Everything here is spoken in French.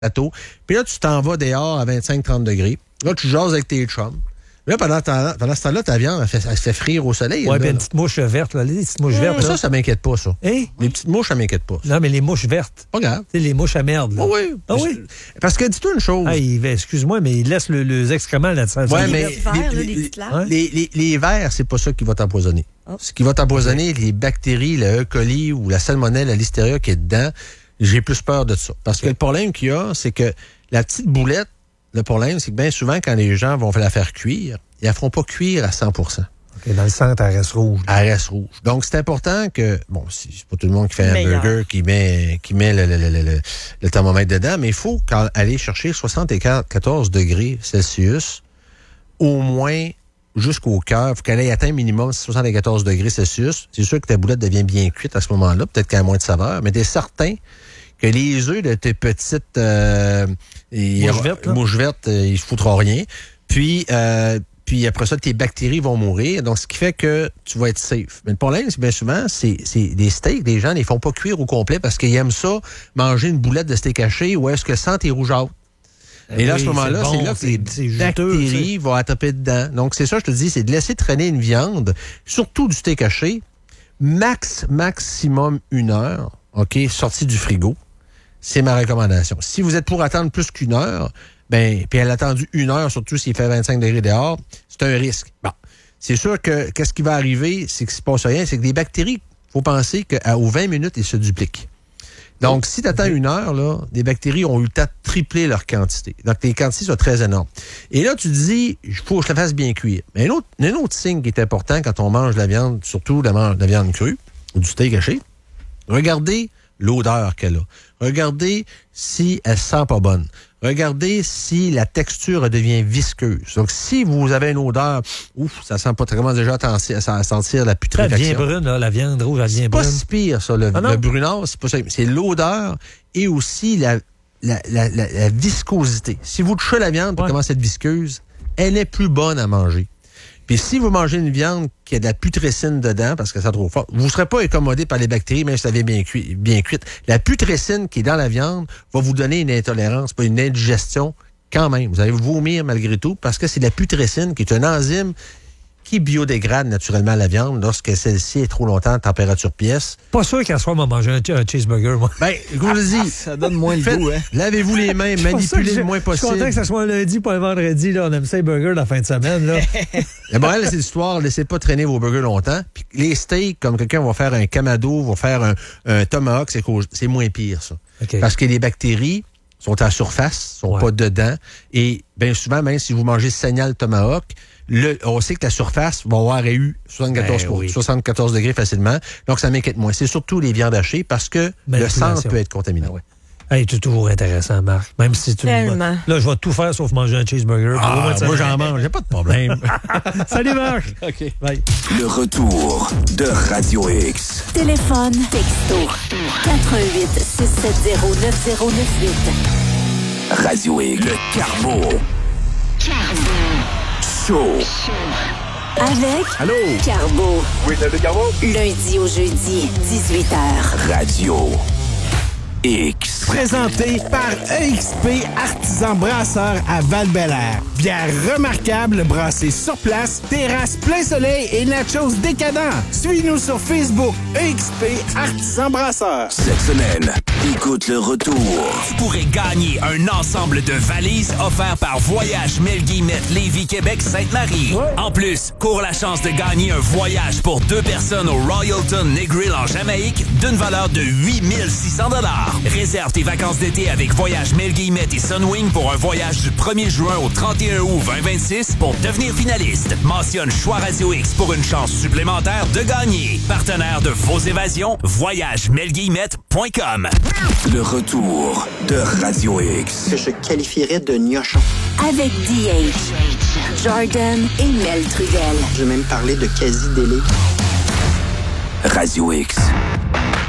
bateau. Puis là, tu t'en vas dehors à 25-30 degrés. Là, tu jases avec tes chums. Là, pendant ce temps-là, ta viande, elle se fait frire au soleil. Oui, puis une petite mouche verte, là. Les petites mouches vertes. Ça m'inquiète pas, ça. Hein? Les petites mouches, ça m'inquiète pas. Ça. Non, mais les mouches vertes. Pas grave. Tu sais, les mouches à merde, là. Oh oui. Ah oui? Parce que dis-toi une chose. Ah, excuse-moi, mais ils laissent les excréments là-dedans. Oui, mais les vers, c'est pas ça qui va t'empoisonner. Oh. Ce qui va t'empoisonner, les bactéries, le E. coli ou la salmonelle, la listeria qui est dedans, j'ai plus peur de ça. Parce que le problème qu'il y a, c'est que la petite boulette, le problème, c'est que bien souvent, quand les gens vont la faire cuire, ils la feront pas cuire à 100 %. Okay, dans le centre, elle reste rouge. Elle reste rouge. Donc, c'est important que, bon, c'est pas tout le monde qui fait un burger qui met le thermomètre dedans, mais il faut aller chercher 74 degrés Celsius, au moins jusqu'au cœur. Il faut qu'elle ait atteint minimum 74 degrés Celsius. C'est sûr que ta boulette devient bien cuite à ce moment-là. Peut-être qu'elle a moins de saveur, mais t'es certain que les œufs de tes petites mouches vertes, ils ne foutront rien. Puis après ça, tes bactéries vont mourir. Donc, ce qui fait que tu vas être safe. Mais le problème, c'est bien souvent, c'est des steaks, les gens ne les font pas cuire au complet parce qu'ils aiment ça, manger une boulette de steak haché ou est-ce que sans tes rougeâtres. Et là, à ce moment-là, c'est là que les bactéries vont attraper dedans. Donc, c'est ça, je te dis, c'est de laisser traîner une viande, surtout du steak haché, maximum 1 heure, OK, sortie du frigo. C'est ma recommandation. Si vous êtes pour attendre plus qu'1 heure, puis elle a attendu 1 heure, surtout s'il fait 25 degrés dehors, c'est un risque. Bon, c'est sûr que qu'est-ce qui va arriver, c'est que s'il ne se passe rien, c'est que les bactéries, il faut penser qu'aux 20 minutes, ils se dupliquent. Donc, si tu attends 1 heure, là, les bactéries ont eu le temps de tripler leur quantité. Donc, les quantités sont très énormes. Et là, tu te dis, il faut que je la fasse bien cuire. Mais un autre signe qui est important quand on mange de la viande, surtout la viande crue, ou du steak haché, regardez l'odeur qu'elle a. Regardez si elle sent pas bonne. Regardez si la texture devient visqueuse. Donc, si vous avez une odeur, ça sent pas très déjà à sentir la putréfaction. Elle devient brune, là, la viande rouge, elle devient brune. C'est pas si pire, ça. Le brunard, c'est pas ça. C'est l'odeur et aussi la viscosité. Si vous touchez la viande, pour commencer à être visqueuse, elle est plus bonne à manger. Puis si vous mangez une viande qui a de la putrécine dedans, parce que ça trop fort, vous ne serez pas incommodé par les bactéries, même si ça avait bien cuite. La putrécine qui est dans la viande va vous donner une intolérance, pas une indigestion quand même. Vous allez vomir malgré tout, parce que c'est la putrécine qui est une enzyme qui biodégrade naturellement la viande lorsque celle-ci est trop longtemps à température pièce. Pas sûr qu'à soir, on va manger un cheeseburger, moi. Je vous le dis. Ça donne moins le goût, hein? Lavez-vous les mains, manipulez le moins possible. Je suis content que ça soit un lundi, pas un vendredi. Là. On aime ça, les burgers la fin de semaine. Là. Le moral, c'est l'histoire. Laissez pas traîner vos burgers longtemps. Puis les steaks, comme quelqu'un va faire un kamado, va faire un tomahawk, c'est moins pire, ça. Okay. Parce que les bactéries sont à la surface, sont pas dedans. Et bien souvent, même si vous mangez saignant tomahawk, on sait que la surface va avoir eu 74 degrés facilement. Donc, ça m'inquiète moins. C'est surtout les viandes hachées parce que le sang peut être contaminé. Hey, c'est toujours intéressant, Marc. Même si tu Tellement. Là, je vais tout faire sauf manger un cheeseburger. Moi, j'en mange. J'ai pas de problème. Salut, Marc. OK. Bye. Le retour de Radio X. Téléphone, texto, 88 670 9098. Radio X. Le Carbo. Show. Avec Allô? Carbo. Oui, c'est le Carbo. Lundi au jeudi, 18h. Radio X. Présenté par EXP Artisan Brasseur à Val-Bélair. Bière remarquable brassée sur place, terrasse plein soleil et nachos décadents. Suis-nous sur Facebook, EXP Artisan Brasseur. Cette semaine, écoute le retour. Tu pourrais gagner un ensemble de valises offert par Voyage Melguimette Lévis Québec Sainte-Marie. Ouais. En plus, cours la chance de gagner un voyage pour 2 personnes au Royalton Negril en Jamaïque d'une valeur de 8 600 $. Réserve tes vacances d'été avec Voyage Melguimette et Sunwing pour un voyage du 1er juin au 31 août 2026 pour devenir finaliste. Mentionne Choix Radio X pour une chance supplémentaire de gagner. Partenaire de vos évasions, voyagemelguimette.com. Le retour de Radio X. Que je qualifierais de gnochon. Avec DH, Jordan et Mel Trudel. Je vais même parler de quasi-délai. Radio X.